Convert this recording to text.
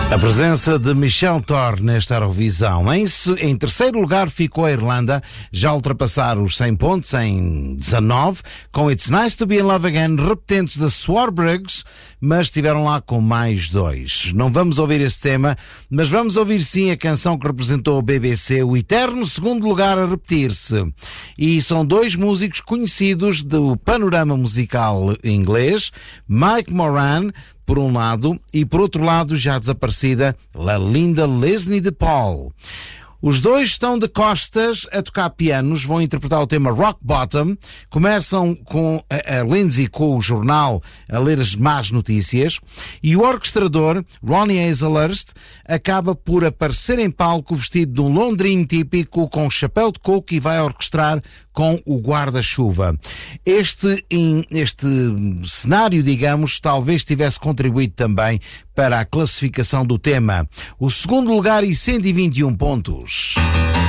A presença de Michel Thor nesta Eurovisão. Em terceiro lugar ficou a Irlanda, já ultrapassar os 100 pontos em 19, com It's Nice to Be in Love Again, repetentes da Swarbrigs, mas estiveram lá com mais 2. Não vamos ouvir esse tema, mas vamos ouvir sim a canção que representou o BBC, o eterno segundo lugar a repetir-se. E são 2 músicos conhecidos do panorama musical inglês, Mike Moran, por um lado, e por outro lado, já desaparecida, a linda Leslie de Paul. Os 2 estão de costas a tocar pianos, vão interpretar o tema Rock Bottom, começam com a Lindsay com o jornal a ler as más notícias, e o orquestrador, Ronnie Hazelhurst, acaba por aparecer em palco vestido de um londrino típico com chapéu de coco e vai orquestrar com o guarda-chuva. Este cenário, digamos, talvez tivesse contribuído também para a classificação do tema. O segundo lugar e 121 pontos.